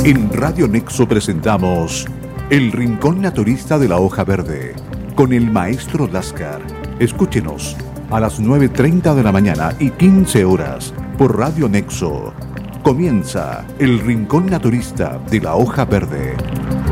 En Radio Nexo presentamos El Rincón Naturista de la Hoja Verde con el maestro Lascar. Escúchenos a las 9:30 de la mañana y 15 horas por Radio Nexo. Comienza El Rincón Naturista de la Hoja Verde.